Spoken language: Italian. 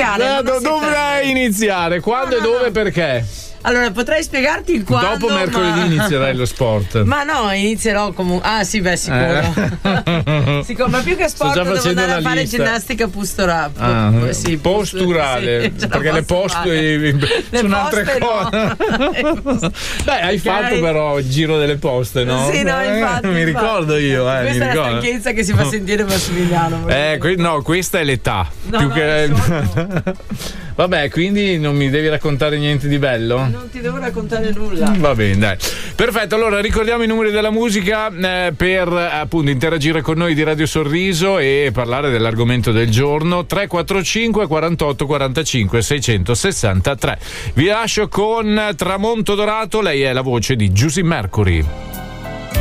iniziare. Dovrei iniziare. Quando e dove, perché? Allora, potrei spiegarti il quando. Dopo mercoledì inizierai lo sport. Ma no, inizierò comunque. Ah, sì, beh, sicuro. Ma più che sport devo andare a fare ginnastica posturale. Sì, posturale. Sì, perché le poste sono altre cose. No. Beh, hai fatto però il giro delle poste, no? Sì, no, infatti. Mi ricordo io. Questa è la stanchezza che si fa sentire Massimiliano. No, questa è l'età. Più che. Vabbè, quindi non mi devi raccontare niente di bello? Non ti devo raccontare nulla. Va bene, dai. Perfetto, allora ricordiamo i numeri della musica per appunto interagire con noi di Radio Sorriso e parlare dell'argomento del giorno. 345 48 45 663. Vi lascio con Tramonto Dorato, lei è la voce di Giusy Mercury.